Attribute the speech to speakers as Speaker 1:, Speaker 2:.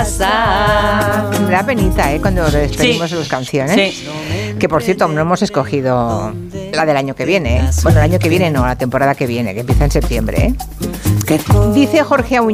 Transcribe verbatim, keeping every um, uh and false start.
Speaker 1: casa.
Speaker 2: Me da penita, ¿eh? Cuando despedimos
Speaker 1: Sí.
Speaker 2: sus canciones.
Speaker 1: Sí.
Speaker 2: Que por cierto, no hemos escogido la del año que viene, ¿eh? Bueno, el año que viene no, la temporada que viene, que empieza en septiembre, ¿eh? Dice Jorge Auñón